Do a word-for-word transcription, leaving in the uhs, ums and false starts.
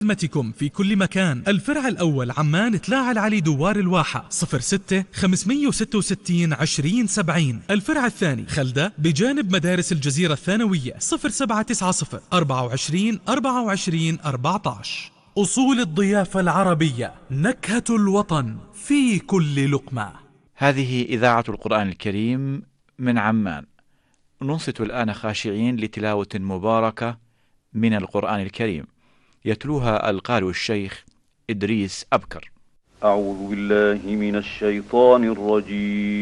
خدمتكم في كل مكان. الفرع الأول عمان تلاعة العلي دوار الواحة صفر ستة خمسمية وستة وستين عشرين سبعين. الفرع الثاني خلدة بجانب مدارس الجزيرة الثانوية صفر سبعة تسعة صفر أربعة وعشرين أربعة وعشرين أربعة عشر. أصول الضيافة العربية، نكهة الوطن في كل لقمة. هذه إذاعة القرآن الكريم من عمان. ننصت الآن خاشعين لتلاوة مباركة من القرآن الكريم، يتلوها القارئ الشيخ إدريس أبكر. أعوذ بالله من الشيطان الرجيم.